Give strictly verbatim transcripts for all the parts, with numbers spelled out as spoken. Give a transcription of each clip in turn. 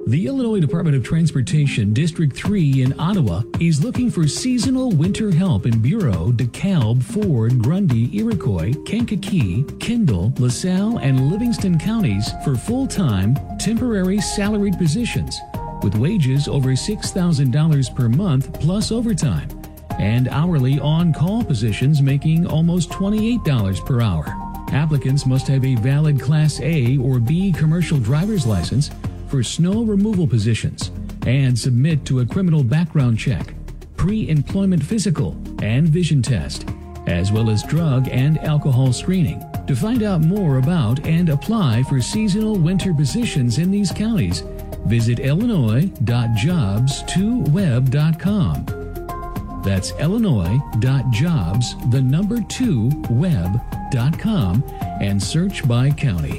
The Illinois Department of Transportation District three in Ottawa is looking for seasonal winter help in Bureau, DeKalb, Ford, Grundy, Iroquois, Kankakee, Kendall, LaSalle, and Livingston counties for full-time, temporary salaried positions with wages over six thousand dollars per month plus overtime, and hourly on-call positions making almost twenty-eight dollars per hour. Applicants must have a valid Class A or B commercial driver's license for snow removal positions and submit to a criminal background check, pre-employment physical, and vision test, as well as drug and alcohol screening. To find out more about and apply for seasonal winter positions in these counties, visit illinois dot jobs two web dot com. That's illinois dot jobs, the number two, web dot com, and search by county.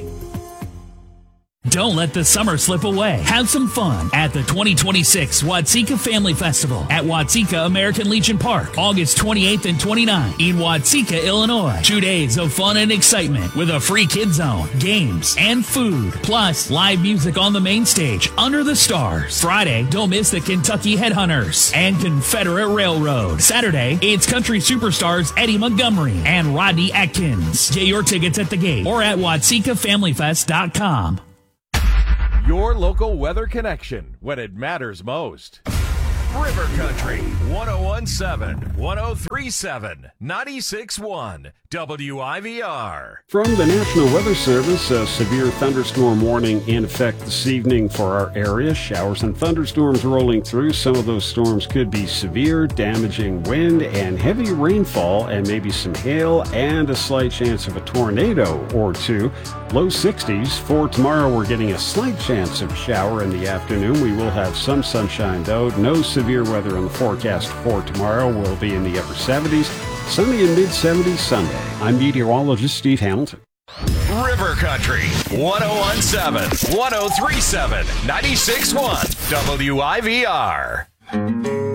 Don't let the summer slip away. Have some fun at the twenty twenty-six Watseka Family Festival at Watseka American Legion Park, August twenty-eighth and twenty-ninth in Watseka, Illinois. Two days of fun and excitement with a free kid zone, games, and food, plus live music on the main stage under the stars. Friday, don't miss the Kentucky Headhunters and Confederate Railroad. Saturday, it's country superstars Eddie Montgomery and Rodney Atkins. Get your tickets at the gate or at watseka family fest dot com. Your local weather connection when it matters most. River Country, one oh one point seven, one oh three point seven, ninety-six point one, W I V R. From the National Weather Service, a severe thunderstorm warning in effect this evening for our area. Showers and thunderstorms rolling through. Some of those storms could be severe, damaging wind and heavy rainfall, and maybe some hail and a slight chance of a tornado or two. Low sixties. For tomorrow, we're getting a slight chance of shower in the afternoon. We will have some sunshine, though. No severe weather on the forecast for tomorrow. We'll be in the upper seventies. Sunny and mid-seventies Sunday. I'm meteorologist Steve Hamilton. River Country, one oh one point seven, one oh three point seven, ninety-six point one, W I V R.